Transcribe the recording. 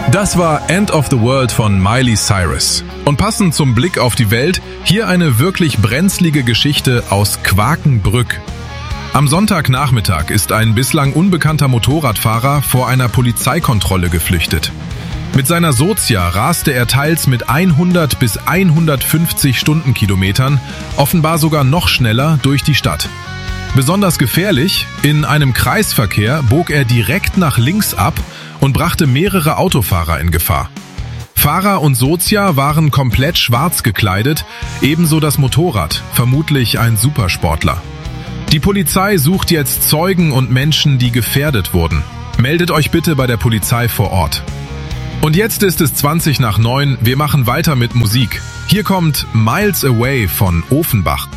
Das war End of the World von Miley Cyrus. Und passend zum Blick auf die Welt, hier eine wirklich brenzlige Geschichte aus Quakenbrück. Am Sonntagnachmittag ist ein bislang unbekannter Motorradfahrer vor einer Polizeikontrolle geflüchtet. Mit seiner Sozia raste er teils mit 100 bis 150 Stundenkilometern, offenbar sogar noch schneller durch die Stadt. Besonders gefährlich, in einem Kreisverkehr bog er direkt nach links ab und brachte mehrere Autofahrer in Gefahr. Fahrer und Sozia waren komplett schwarz gekleidet, ebenso das Motorrad, vermutlich ein Supersportler. Die Polizei sucht jetzt Zeugen und Menschen, die gefährdet wurden. Meldet euch bitte bei der Polizei vor Ort. Und jetzt ist es 20 nach 9, wir machen weiter mit Musik. Hier kommt Miles Away von Offenbach.